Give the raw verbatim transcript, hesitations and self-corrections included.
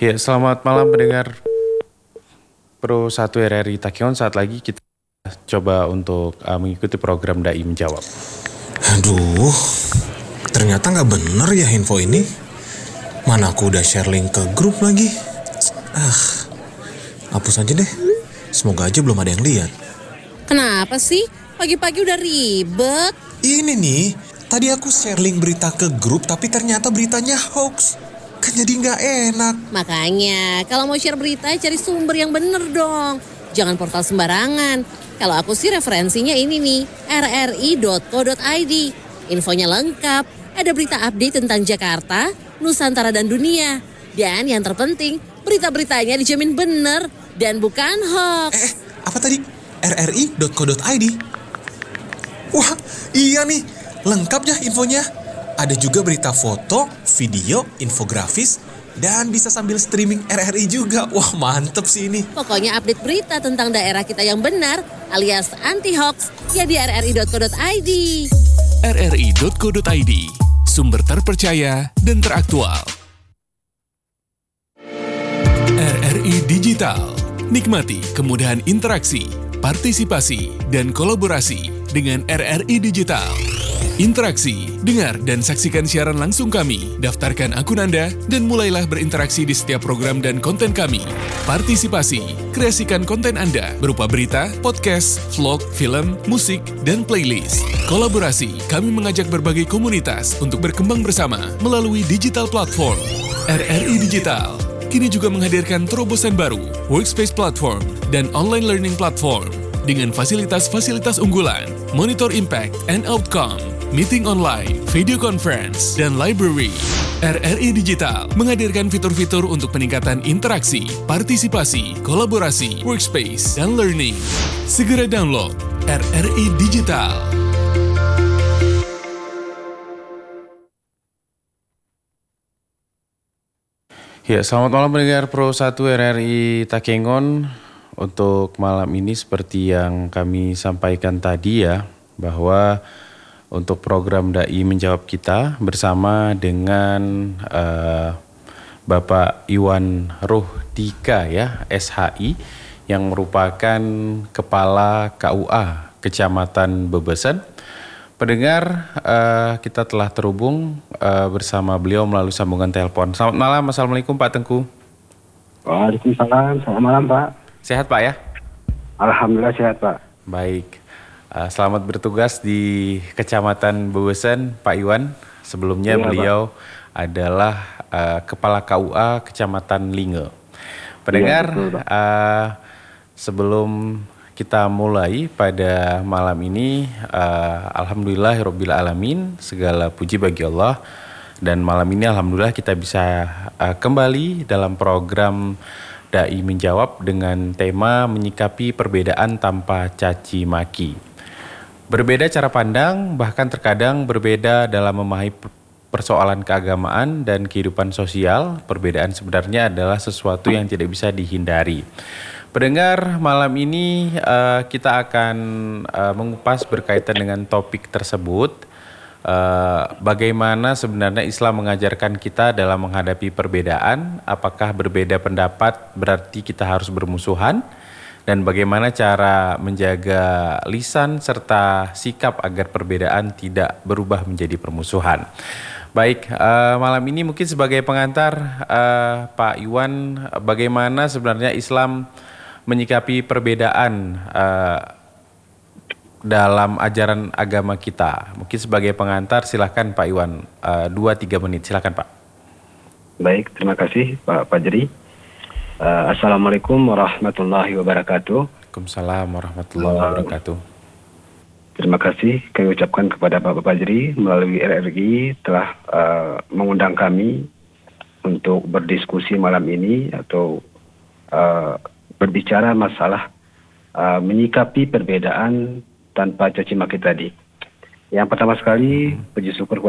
Ya, selamat malam pendengar Pro satu R R I Takengon. Saat lagi kita coba untuk uh, mengikuti program Dai Menjawab. Aduh, ternyata nggak bener ya info ini. Mana aku udah share link ke grup lagi. Ah, hapus aja deh. Semoga aja belum ada yang lihat. Kenapa sih? Pagi-pagi udah ribet. Ini nih, tadi aku share link berita ke grup tapi ternyata beritanya hoax. Kan jadi nggak enak. Makanya, kalau mau share berita cari sumber yang bener dong. Jangan portal sembarangan. Kalau aku sih referensinya ini nih, r r i dot co dot i d. Infonya lengkap, ada berita update tentang Jakarta, Nusantara dan dunia. Dan yang terpenting, berita-beritanya dijamin bener dan bukan hoax. Eh, apa tadi? r r i dot co dot i d. Wah, iya nih, lengkap ya infonya. Ada juga berita foto, video, infografis, dan bisa sambil streaming R R I juga. Wah, mantep sih ini. Pokoknya update berita tentang daerah kita yang benar alias anti-hoax ya di r r i dot co dot i d. r r i dot co dot i d, sumber terpercaya dan teraktual. R R I Digital, nikmati kemudahan interaksi, partisipasi, dan kolaborasi dengan R R I Digital. Interaksi, dengar dan saksikan siaran langsung kami, daftarkan akun Anda, dan mulailah berinteraksi di setiap program dan konten kami. Partisipasi, kreasikan konten Anda berupa berita, podcast, vlog, film, musik, dan playlist. Kolaborasi, kami mengajak berbagai komunitas untuk berkembang bersama melalui digital platform. R R I Digital kini juga menghadirkan terobosan baru, workspace platform, dan online learning platform dengan fasilitas-fasilitas unggulan, monitor impact and outcome, meeting online, video conference, dan library. R R I Digital menghadirkan fitur-fitur untuk peningkatan interaksi, partisipasi, kolaborasi, workspace, dan learning. Segera download R R I Digital. Ya, selamat malam pendengar Pro satu R R I Takengon. Untuk malam ini seperti yang kami sampaikan tadi ya, bahwa untuk program Dai Menjawab kita bersama dengan uh, Bapak Iwan Ruhdika ya, S H I, yang merupakan Kepala K U A Kecamatan Bebesen. Pendengar, uh, kita telah terhubung uh, bersama beliau melalui sambungan telepon. Selamat malam, Assalamualaikum Pak Tengku. Waalaikumsalam, selamat malam Pak. Sehat Pak ya? Alhamdulillah sehat Pak. Baik, uh, selamat bertugas di Kecamatan Bebesen Pak Iwan. Sebelumnya iya, beliau Pak adalah uh, Kepala K U A Kecamatan Linge. Pendengar, iya, betul, uh, sebelum kita mulai pada malam ini, uh, Alhamdulillahirabbil alamin, segala puji bagi Allah. Dan malam ini Alhamdulillah kita bisa uh, kembali dalam program Dai Menjawab dengan tema menyikapi perbedaan tanpa caci maki. Berbeda cara pandang, bahkan terkadang berbeda dalam memahami persoalan keagamaan dan kehidupan sosial. Perbedaan sebenarnya adalah sesuatu yang tidak bisa dihindari. Pendengar, malam ini uh, kita akan uh, mengupas berkaitan dengan topik tersebut. Uh, bagaimana sebenarnya Islam mengajarkan kita dalam menghadapi perbedaan? Apakah berbeda pendapat berarti kita harus bermusuhan? Dan bagaimana cara menjaga lisan serta sikap agar perbedaan tidak berubah menjadi permusuhan? Baik, uh, malam ini mungkin sebagai pengantar, uh, Pak Iwan, bagaimana sebenarnya Islam menyikapi perbedaan uh, dalam ajaran agama kita? Mungkin sebagai pengantar silahkan Pak Iwan, uh, dua tiga menit, silahkan Pak. Baik, terima kasih Pak Fajri. Uh, Assalamualaikum warahmatullahi wabarakatuh. Waalaikumsalam warahmatullahi uh, wabarakatuh. Terima kasih kami ucapkan kepada Pak Fajri melalui R R I telah uh, mengundang kami untuk berdiskusi malam ini atau uh, berbicara masalah uh, menyikapi perbedaan tanpa caci maki tadi. Yang pertama sekali, puji syukur